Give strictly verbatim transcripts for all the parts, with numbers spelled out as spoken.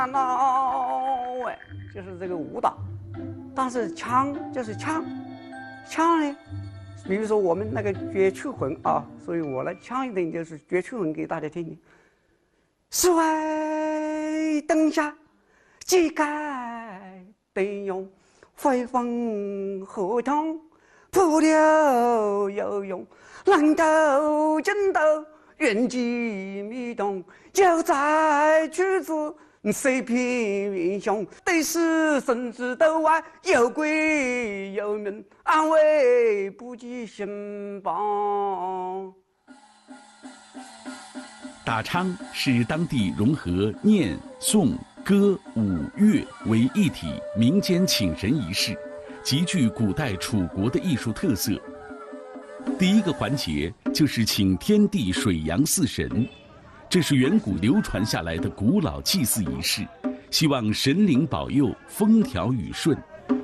闹哎，就是这个舞蹈。但是腔就是腔，腔呢，比如说我们那个绝曲魂啊，所以我来腔一点，就是绝曲魂给大家听听。室外灯下，几盖灯用，飞风河通，扑流游泳，浪斗争斗，远近迷动，就在曲子。谁平英雄，对视甚至斗外，有贵有能，安慰不及兴邦。 打昌是当地融合念、诵、歌、舞、乐为一体民间请神仪式，极具古代楚国的艺术特色。第一个环节就是请天地水阳四神。这是远古流传下来的古老祭祀仪式，希望神灵保佑风调雨顺。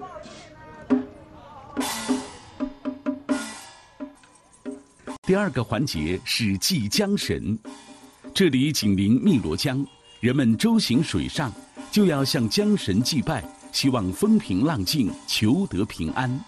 第二个环节是祭江神，这里紧邻汨罗江，人们舟行水上，就要向江神祭拜，希望风平浪静，求得平安。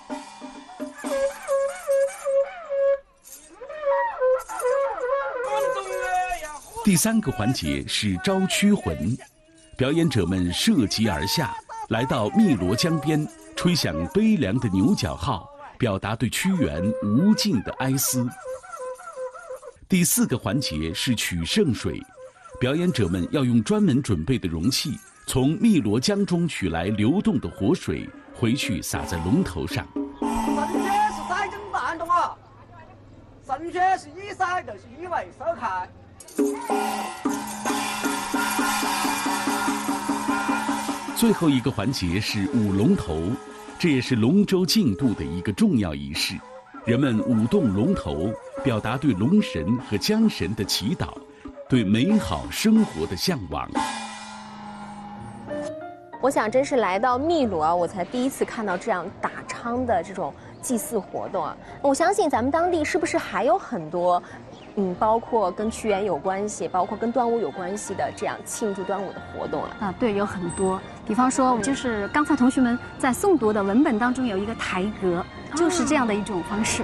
第三个环节是招驱魂，表演者们涉级而下，来到汨罗江边，吹响悲凉的牛角号，表达对屈原无尽的哀思。第四个环节是取圣水，表演者们要用专门准备的容器，从汨罗江中取来流动的活水，回去洒在龙头上。 神仙是塞进半中啊，神仙是一塞就是一位收开。 最后一个环节是舞龙头，这也是龙舟竞渡的一个重要仪式。人们舞动龙头，表达对龙神和江神的祈祷，对美好生活的向往。 我想，真是来到汨罗啊，我才第一次看到这样打昌的这种祭祀活动啊。我相信咱们当地是不是还有很多？嗯，包括跟屈原有关系，包括跟端午有关系的这样庆祝端午的活动啊。 啊，对，有很多。比方说，就是刚才同学们在诵读的文本当中有一个台阁，就是这样的一种方式。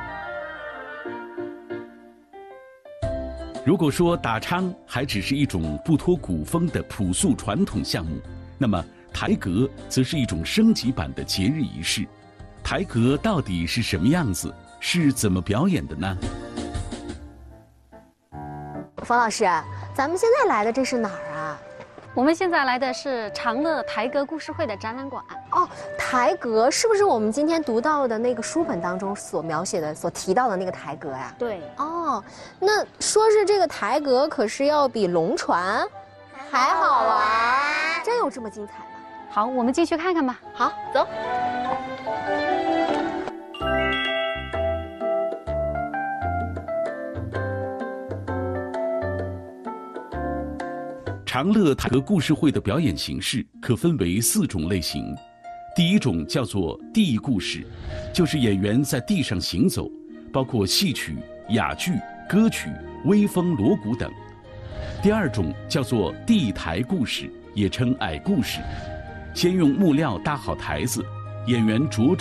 如果说打昌还只是一种不脱古风的朴素传统项目，那么台阁则是一种升级版的节日仪式。台阁到底是什么样子？是怎么表演的呢？ 冯老师，咱们现在来的这是哪儿啊？ 我们现在来的是长乐台阁故事会的展览馆。 哦，台阁是不是我们今天读到的那个书本当中所描写的、所提到的那个台阁呀？ 对。 哦，那说是这个台阁，可是要比龙船还好玩，真有这么精彩吗？ 好，我们进去看看吧。 好，走。 长乐台阁故事会的表演形式可分为四种类型。第一种叫做地故事，就是演员在地上行走，包括戏曲、哑剧、歌曲、微风锣鼓等。第二种叫做地台故事，也称矮故事，先用木料搭好台子，演员着